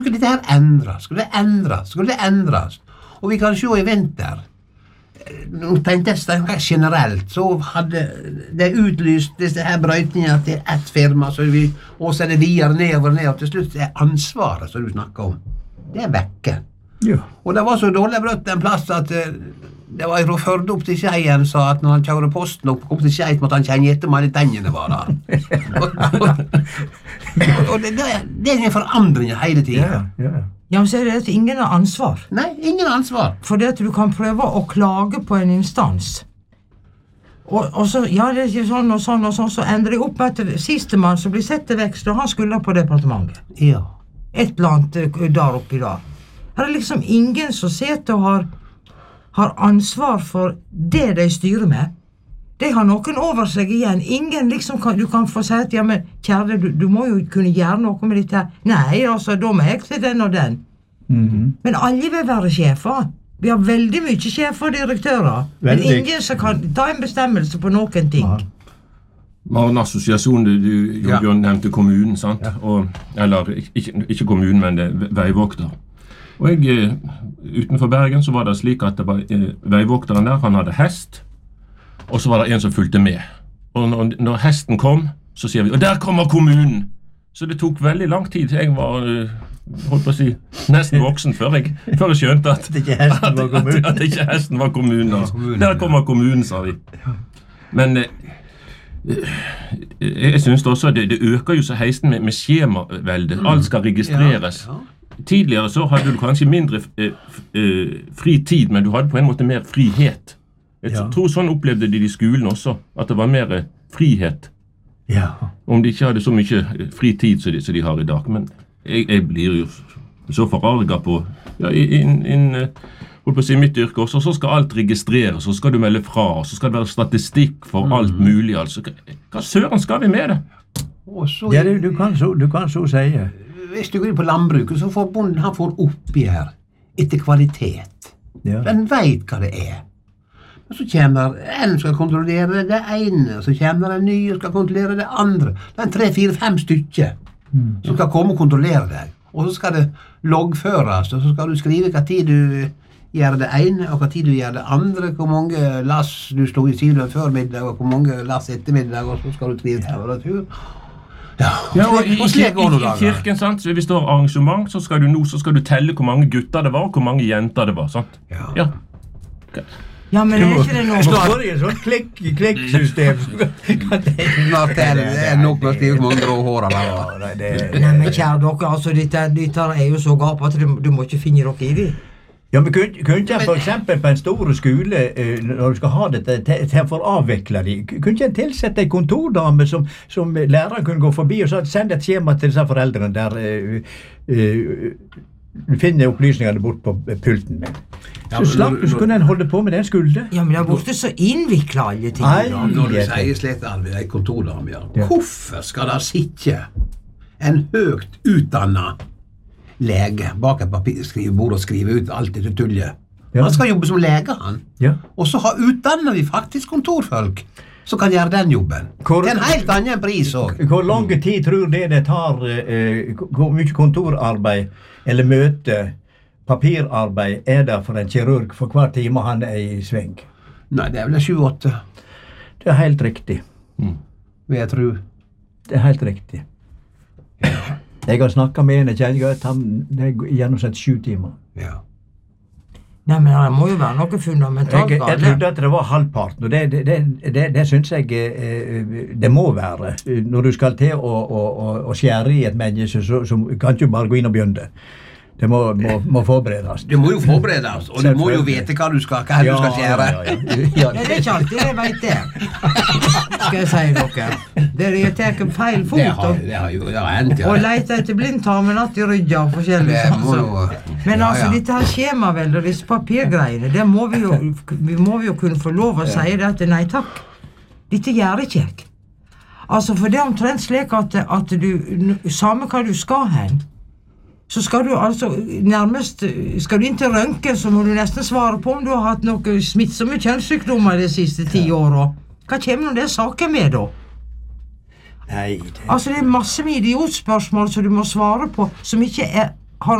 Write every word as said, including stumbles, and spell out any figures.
Skulle dette her endres? Skulle det endres? Skulle det endres? Og vi kan se i vinter, nå tenkte jeg generelt, så hadde det utlyst disse her brøytninger til ett firma, så vi, og så er det videre nedover og nedover, til slutt er ansvaret som du snakker om, det er vekke. Ja. Og det var så dårlig brøtt en plass at det var fra Førde opp til Skeien, sa at når han kjører posten opp, opp til Skeien, måtte han kjenne etter om alle tennene var der. og og, og, og det, det er en forandring hele tiden. Ja, ja. Ja, men så er det at ingen har ansvar. Nei, ingen ansvar. For det at du kan prøve å klage på en instans. Og, og så, ja, det er ikke sånn og sånn og sånn, så endrer jeg opp etter siste mann som blir sett til vekst, og han skulle på departementet. Ja. Et eller annet der oppi der. Her er liksom ingen som sitter og har, har ansvar for det de styrer med. De har noen over seg igjen. Ingen liksom kan, du kan få si at, ja, men kjære, du, du må jo kunne gjøre noe med dette her. Nei, altså, da må jeg til den og den. Mm-hmm. Men alle vil være sjefer. Vi har veldig mye sjefer og direktører. Veldig. Men ingen som kan ta en bestemmelse på noen ting. Ja. Vi har en assosiasjon, du, du ja. Bjørn nevnte kommunen, sant? Ja. Og, eller ikke, ikke kommunen, men det, veivokter. Og jeg, utenfor Bergen så var det slik at det var veivokteren der, han hadde hest, og så var det en som fulgte med. Og når, når hesten kom, så sier vi, og der kommer kommunen! Så det tok veldig lang tid. Jeg var, holdt på å si, nesten voksen før jeg, før jeg skjønte at, at, ikke hesten var kommunen. at, at ikke hesten var kommunen. Altså. Der kommer kommunen, sa vi. Men jeg synes også at det, det øker jo så heisen med, med skjemavelde. Alt skal registreres. Tidligere så hadde du kanskje mindre eh, eh, fri tid, men du hadde på en måte mer frihet. Jeg ja. tror sånn opplevde de i skolen også, at det var mer frihet. Ja. Om de ikke hadde så mye fri tid som de, som de har i dag. Men jeg, jeg blir jo så forarget på, ja, inn, inn, holdt på å si mitt yrke også, så skal alt registreres, så skal du melde fra, så skal det være statistikk for mm. alt mulig. Altså. Hva søren skal vi med det? Så, ja, det, du, kan så, du kan så si. Hvis du går inn på landbruket, så får bonden, han får oppgjør etter kvalitet. Ja. Den vet hva det er. Og så kommer en skal kontrollere det ene, og så kommer en ny og skal kontrollere det andre. Det er en tre, fire, fem stykker mm. som skal komme og kontrollere deg. Og så skal det loggføres, og så skal du skrive hva tid du gjør det ene, og hva tid du gjør det andre, hvor mange lass du stod i siden før middag, og hvor mange lass etter middag, og så skal du skrive temperatur. Ja, ja, og i, i, i, i kirken, sant? Så hvis du har arrangement, så skal du nå så skal du telle hvor mange gutter det var, og hvor mange jenter det var, sant? Ja. Ja. Okay. Ja, men er ikke det noe? Snart var det en sånn klikk-klikk-system. Snart er det, det er nok med å skrive mange grå hår eller hva. Nei, men kjære dere, altså, dette, dette er jo så gap at du, du må ikke finne dere i det. Ja, men kunne, kunne jeg for eksempel på en stor skole, når du skal ha dette, til, til for å avvikle de, kunne jeg tilsette en kontordame som, som læreren kunne gå forbi og så sende et skjema til disse foreldrene der uh, uh, du finner opplysningene bort på pulten min. Så slapp du, så kunne en holde på med den skulde. Ja, men det er borte så innviklet alle ting. Nei, når du sier slett alvor, en kontordame, ja. Ja. Hvorfor skal det sitte en høyt utdannet lege bak et papirskrivebord og skrive ut alt dette tullet? Ja. Han skal jobbe som lege, han. Ja. Og så har utdannet vi faktisk kontorfolk som kan gjøre den jobben. Hvor, det er en helt annen pris også. Hvor lang tid tror det det tar, uh, hvor mye kontorarbeid eller møte, papirarbeid er det for en kirurg for hver time han er i sving? Nei, det er vel sju åtte. Det er helt riktig. Mm. Vil jeg tro. Det er helt riktig. Ja. Jeg har snakket med en, jeg kjenner at han det er gjennomsett sju timer. Ja. Nei, men det må jo være noe fundamentalt. Jeg, jeg trodde at det var halvparten, og det, det, det, det, det synes jeg det må være. Når du skal til å, å, å, å skjære i et menneske, så, så kan du bare gå inn og begynne. Det må, må, må forberedes. Det må jo forberedes, og du må jo vite hva du skal, hva ja, du skal skjære. Ja, ja, ja. Ja. Det er ikke alltid jeg vet det. Skal jeg si dere. Det er tar feil fot. Det har, det har jo det har endt, ja. Og leter etter blindtarmen att i ryggen og forskjellige sånn. Men altså, ja, ja. Dette her skjemaveldet og disse papirgreiene, det må vi jo, vi må jo kunne få lov å ja. Si det at nei takk. Dette gjør ikke jeg. Altså, for det er omtrent slik at, at du, samme hva du skal hen, så skal du altså nærmest, skal du inn til røntgen, så må du nesten svare på om du har hatt noen smittsomme kjønnssykdommer de siste ti årene. Hva kommer det saken med da? Nei, det... Altså det er masse med idiotspørsmål som du må svare på, som ikke er